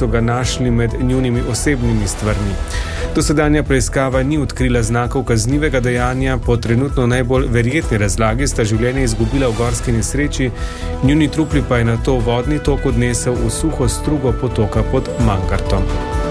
so ga našli med njunimi osebnimi stvarmi. Dosedanja preiskava ni odkrila znakov kaznivega dejanja, po trenutno najbolj verjetni razlagi sta življenje izgubila v gorski nesreči, njuni trupli pa je nato vodni tok odnesel v suho strugo potoka pod Mangartom.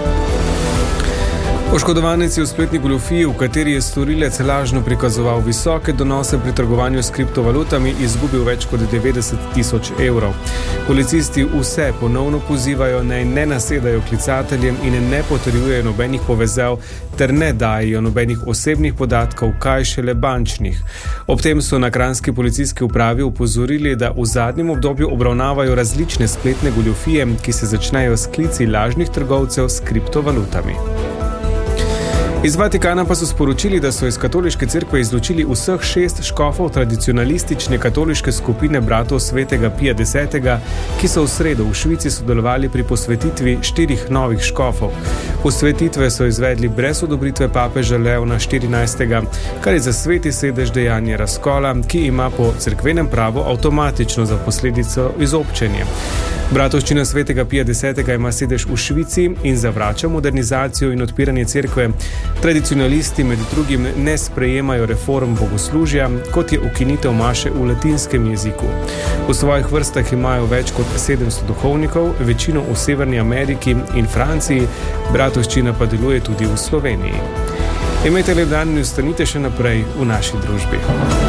Oškodovanec je v spletni goljufiji, v kateri je storilec lažno prikazoval visoke donose pri trgovanju s kriptovalutami, izgubil več kot 90.000 evrov. Policisti vse ponovno pozivajo, naj ne nasedajo klicateljem in ne potrjujejo nobenih povezav ter ne dajo nobenih osebnih podatkov, kaj šele bančnih. Ob tem so na kranjski policijski upravi opozorili, da v zadnjem obdobju obravnavajo različne spletne goljufije, ki se začnejo s klici lažnih trgovcev s kriptovalutami. Iz Vatikana pa so sporočili, da so iz katoliške cerkve izločili vseh 6 škofov tradicionalistične katoliške skupine bratov svetega Pija X, ki so v sredo v Švici sodelovali pri posvetitvi 4 novih škofov. Posvetitve so izvedli brez odobritve papeža Leona XIV, kar je za sveti sedež dejanje razkola, ki ima po cerkvenem pravu avtomatično za posledico izobčenje. Bratovščina svetega Pija X ima sedež v Švici in zavrača modernizacijo in odpiranje cerkve. Tradicionalisti med drugim ne sprejemajo reform bogoslužja, kot je ukinitev maše v latinskem jeziku. V svojih vrstah imajo več kot 700 duhovnikov, večino v Severni Ameriki in Franciji, bratovščina pa deluje tudi v Sloveniji. Imejte lep dan in ostanite še naprej v naši družbi.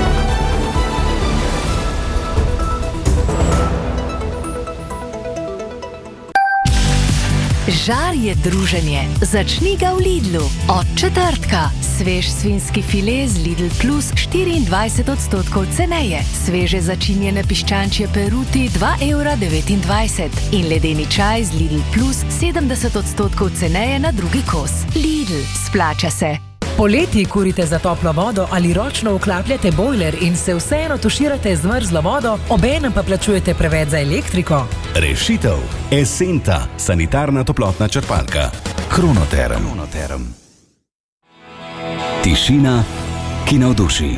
Žar je druženje. Začni ga v Lidlu. Od četrtka. Svež svinjski file z Lidl Plus 24% ceneje. Sveže začinjene piščančje peruti 2,29 € in ledeni čaj z Lidl Plus 70% ceneje na drugi kos. Lidl, splača se. Poleti kurite za toplo vodo ali ročno vklapljate bojler in se vseeno tuširate z mrzlo vodo, obenem pa plačujete preveč za elektriko? Rešitev. Esenta, sanitarna toplotna črpalka. Kronoterm. Tišina, ki navduši.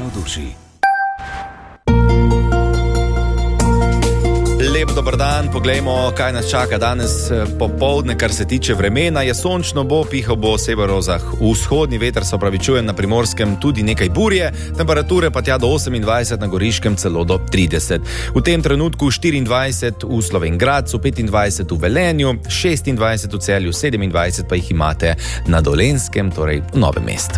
Lep dober dan, poglejmo, kaj nas čaka danes popoldne, kar se tiče vremena. Je sončno, bo pihal bo severozahod-vzhodni veter, se opravičujem, na Primorskem tudi nekaj burje, temperature pa tja do 28, na Goriškem celo do 30. V tem trenutku 24 v Slovenj Gradcu, 25 v Velenju, 26 v Celju, 27 pa jih imate na Dolenjskem, torej v Novem mestu.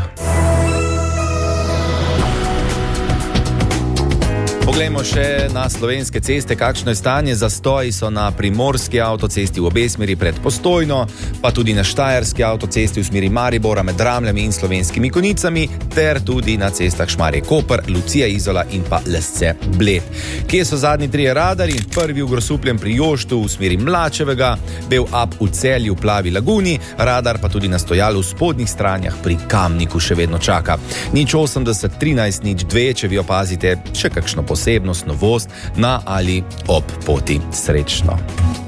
Poglejmo še na slovenske ceste, kakšno je stanje. Zastoji so na primorski avtocesti v obe smeri pred Postojno, pa tudi na štajerski avtocesti v smeri Maribora med Ramljami in Slovenskimi Konjicami, ter tudi na cestah Šmarje-Koper, Lucija-Izola in pa Lesce-Bled. Kje so zadnji 3 radarji? Prvi v Grosupljem pri Joštu v smeri Mlačevega, Bel-Up v Celju v Plavi Laguni, radar pa tudi na stojalu v spodnjih stranjah pri Kamniku še vedno čaka. 080 13 02, če vi opazite še kakšno posebnost, novost na ali ob poti. Srečno.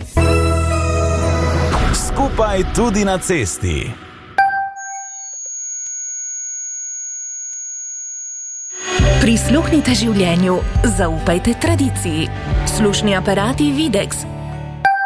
Skupaj tudi na cesti. Prisluhnite življenju, zaupajte tradiciji. Slušni aparati Videx,